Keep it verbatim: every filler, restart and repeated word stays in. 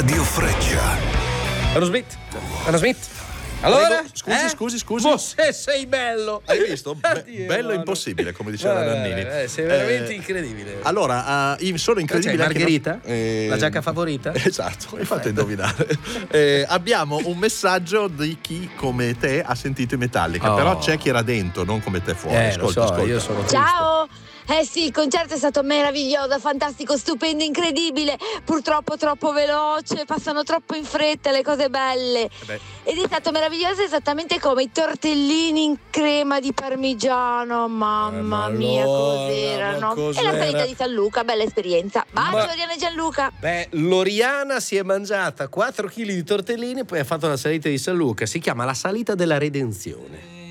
Radio Freccia. Aerosmith. Aerosmith. Allora, Prego, scusi, eh? scusi, scusi. Oh, se sei bello. Hai visto? Be- Addio, bello no, impossibile, come diceva no. Nannini. Eh, sei veramente Eh, incredibile. Allora, uh, sono incredibile. C'è anche Margherita? no- eh, La giacca favorita? Esatto, mi fate indovinare. Eh, abbiamo un messaggio di chi come te ha sentito i Metallica, Oh. però c'è chi era dentro, non come te fuori. Eh, ascolta, lo so, ascolta. io sono triste. Ciao! Eh sì, il concerto è stato meraviglioso, fantastico, stupendo, incredibile. Purtroppo troppo veloce, passano troppo in fretta le cose belle. beh. Ed è stato meraviglioso esattamente come i tortellini in crema di parmigiano. Mamma Eh, ma mia, allora, cos'erano? ma cos'era? E la salita di San Luca, bella esperienza. Bacio, Ma- Oriana e Gianluca. Beh, Loriana si è mangiata quattro chili di tortellini e poi ha fatto la salita di San Luca. Si chiama la salita della redenzione.